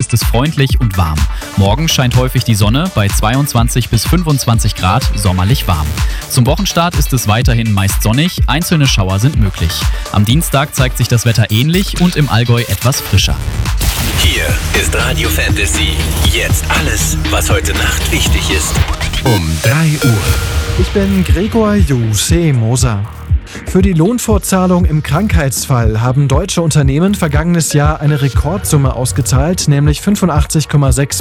ist es freundlich und warm. Morgen scheint häufig die Sonne bei 22 bis 25 Grad, sommerlich warm. Zum Wochenstart ist es weiterhin meist sonnig, einzelne Schauer sind möglich. Am Dienstag zeigt sich das Wetter ähnlich und im Allgäu etwas frischer. Hier ist Radio Fantasy. Jetzt alles, was heute Nacht wichtig ist. Um 3 Uhr. Ich bin Gregor Juse Moser. Für die Lohnfortzahlung im Krankheitsfall haben deutsche Unternehmen vergangenes Jahr eine Rekordsumme ausgezahlt, nämlich 85,6